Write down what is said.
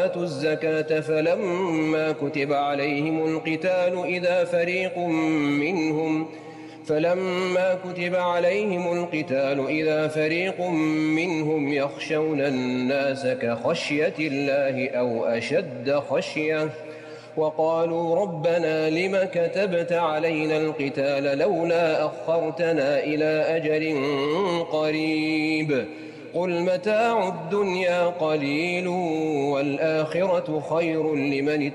الزكاة فلما كتب عليهم القتال إذا فريق منهم يخشون الناس كخشية الله أو أشد خشية وقالوا ربنا لم كتبت علينا القتال لولا أخرتنا إلى أجل قريب قل متاع الدنيا قليل والآخرة خير لمن